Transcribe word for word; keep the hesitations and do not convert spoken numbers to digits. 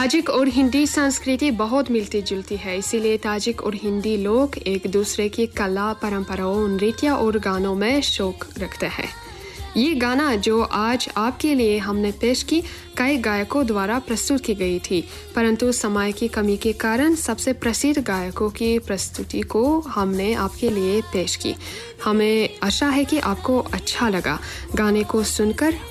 Tajik और हिंदी संस्कृति बहुत मिलती जुलती है, इसीलिए ताजिक और हिंदी लोग एक दूसरे की कला, परंपराओं, नृत्य और गानों में शौक रखते हैं। ये गाना जो आज आपके लिए हमने पेश की कई गायकों द्वारा प्रस्तुत की गई थी, परंतु समय की कमी के कारण सबसे प्रसिद्ध गायकों की प्रस्तुति को हमने आपके लिए पेश की। हमें आशा है कि आपको अच्छा लगा। गाने को सुनकर